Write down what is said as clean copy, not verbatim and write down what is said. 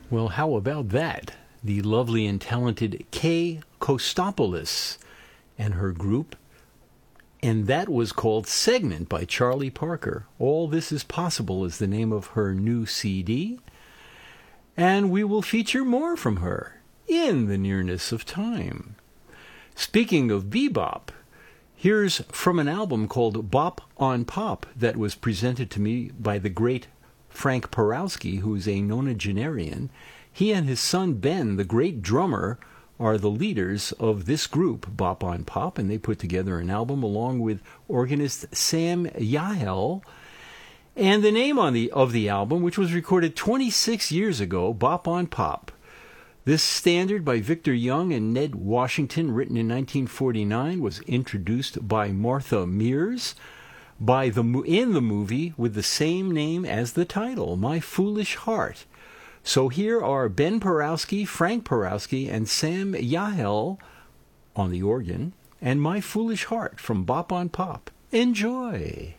Well, how about that? The lovely and talented Kay Kostopoulos and her group. And that was called Segment by Charlie Parker. All This Is Possible is the name of her new CD. And we will feature more from her in the nearness of time. Speaking of bebop, here's from an album called Bop on Pop that was presented to me by the great Frank Porowski, who's a nonagenarian. He and his son Ben, the great drummer, are the leaders of this group, Bop on Pop, and they put together an album along with organist Sam Yahel. And the name of the album, which was recorded 26 years ago, Bop on Pop. This standard by Victor Young and Ned Washington, written in 1949, was introduced by Martha Mears in the movie with the same name as the title, My Foolish Heart. So here are Ben Porowski, Frank Porowski, and Sam Yahel on the organ, and My Foolish Heart from Bop on Pop. Enjoy!